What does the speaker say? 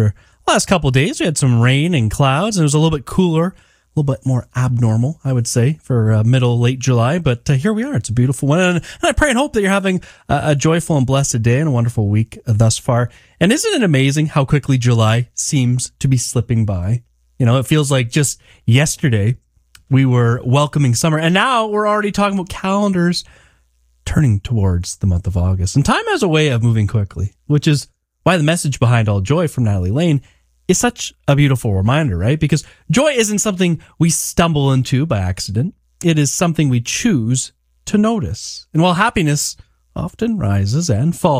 Last couple of days, we had some rain and clouds, and it was a little bit cooler, a little bit more abnormal, I would say, for late July. But here we are. It's a beautiful one. And I pray and hope that you're having a joyful and blessed day and a wonderful week thus far. And isn't it amazing how quickly July seems to be slipping by? You know, it feels like just yesterday we were welcoming summer, and now we're already talking about calendars turning towards the month of August. And time has a way of moving quickly, which is why the message behind All Joy from Natalie Lane is such a beautiful reminder, right? Because joy isn't something we stumble into by accident. It is something we choose to notice. And while happiness often rises and falls,